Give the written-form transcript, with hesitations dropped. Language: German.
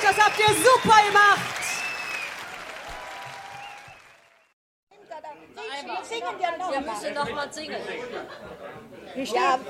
das habt ihr super gemacht. Wir müssen noch mal singen. Ja,